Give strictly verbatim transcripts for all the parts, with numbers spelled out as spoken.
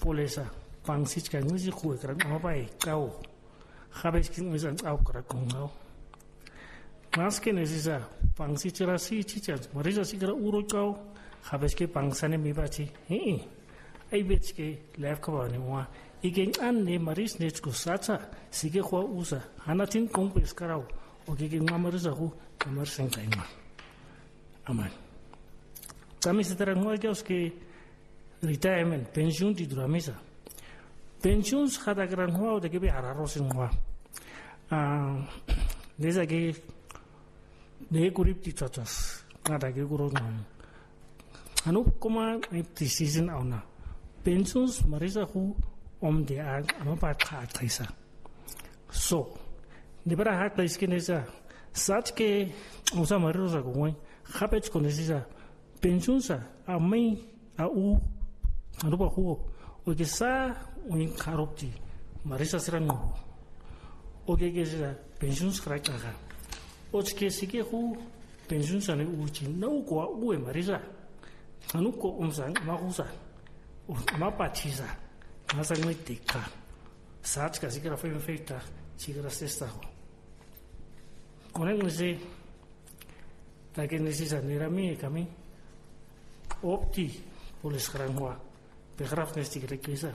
polesa pangsit kan ngisi kuwe kran mapai kau habis kin misan au kra kongau maske nesisa pangsit rasi chicha marisa sikra uro kau habis ke pangsane mibachi hi ai bech ke lef kawani wa igen an ne maris ne ko sacha sige khwa usa hanatin kompes karau oke ke ngamarisa hu kamar sengkaima aman kami setelah ngoi ke retirement pensiun di duramisa pensiun kada gran hoa de ke be araro sin hoa ah desa ke de kurip ti chachas kada ke guru na anu koma decision auna pensiun marisa hu om de ag ama pa kha thaisa so de bara hat ke nesa sach ke usa marirosa ko ngoi khapech ko nesa pensiun sa amai a u anu ba hu o ke sa uin karopti marisa serang o ke ke sa pensiun skra ka o ke sike hu pensiun sa ne u chi no ko u e marisa anu ko um sang ma hu sa o ma pa chi sa ma sa ngai tika sa ka sikra fe feita sikra sesta ho konen se ta ke necesita nirami kami opti polis sekarang hua begraf nesti kira kisa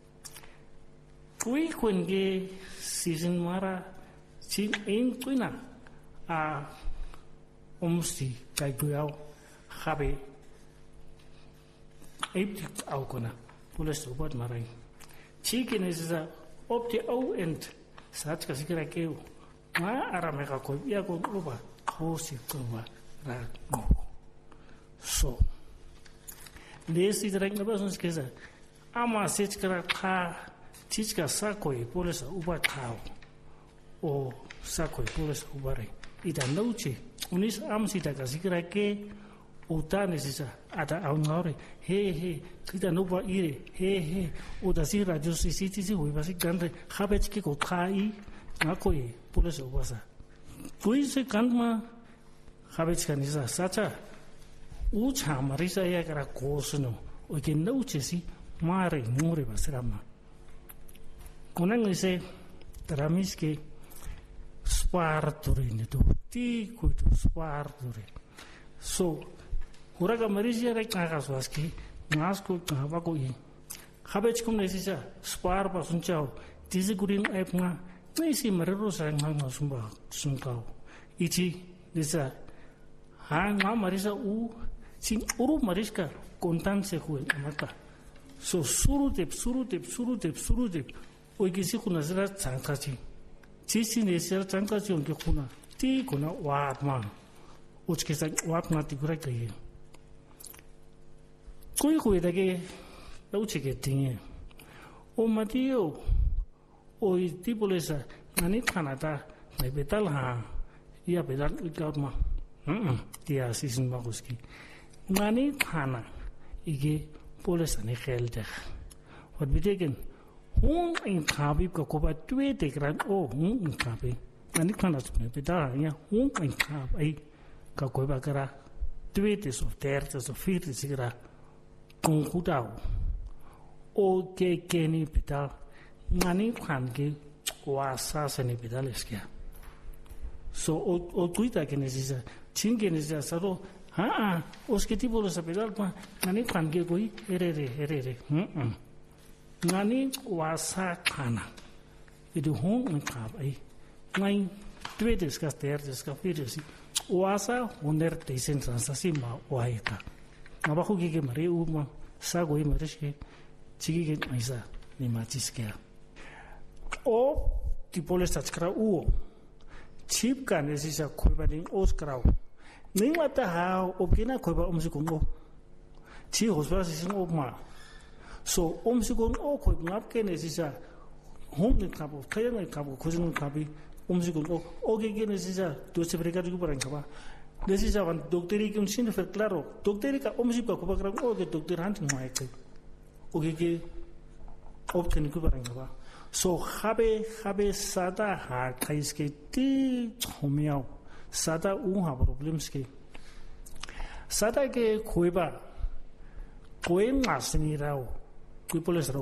kui kun ge season mara chin in kuina a omsti kai guau habe epti au kona polis robot marai chicken is a opti au end sat ka sikira keu ma arame ka ko ya ko roba hosi ko ra no so Desi direct na basons kesa ama sech kara kha tichka sakoi polesa uba khao o sakoi polesa ubare ida nauche unis amsita kasikra ke uta nesisa ada aunore he he kita nuba ire he he uda sira josi siti si hui basi gandre khabech ke ko khai ngakoi polesa ubasa kuise kanma khabech kanisa sacha ucha marisa ya kara kosuno o ke nauchesi mare ngore basrama konang ise tramiske spartore ne to ti ko to spartore so huraga marisia re ka kaswaski nasko ka ba ko yi khabech kum ne sisa spar ba sunchao tisi gurin aipna nisi marero sa ngam sumba sunkao ichi desa ha ngam marisa u sin uru mariska kontan se huel amata so surutep surutep surutep surutep oigi si kuna zira changkachi chi si ne ser changkachi onke kuna ti kuna watma uchke sa watma ti gura kai koi koi dage lauche ke tinge o matio oi ti polesa nani khanata mai betal ha ya bedal ikatma hm ti asisin baguski Mani khana ige polis ane khelder wat betekent hong in khabi ko ko ba twe te kran o hong in khabi mani khana sme beta ya hong in khab ai ka ko ba kara twe te so ter te so fir te sigra kon khudao o ke ke ni beta mani khan ke wa sa se ni beta leskia so o o tuita ke necesita chinge necesita saro हाँ उसके ती बोलो सपेदाल पा नानी खान के कोई array रे array रे हम्म नानी वासा खाना इधर हों में खाब आई नहीं ट्वे डिस्का तेर डिस्का फिर जैसी वासा उन्नर तेज़न सांसी माँ वाई का अब आखो के के मरे ऊ माँ सा कोई मरे शे चिकी के ऐसा निमाचिस क्या ओ ती बोले सच करा ऊ चिप का नेसिसा कोई बात नहीं ओस कराओ नहीं माता हाँ ओपकेना कोई बात उम्सी कुंगो ची होस्पा सिंह ओपमा so उम्सी कुंगो कोई बात के नेसिसा होम ने काबो कया ने काबो खुजन ने काबी उम्सी कुंगो ओके के नेसिसा तो से ब्रेकर जो परंग कबा नेसिसा वन डॉक्टरी के उनसे ने फिर क्लारो डॉक्टरी का उम्सी का कोई बात ओके डॉक्टर हांट माय के ओके के ओपकेन को परंग कबा so खाबे खाबे सादा हाँ काइस के ती होमियाओ Sada unha problems ke sada ke koiba koen asni rao kui poles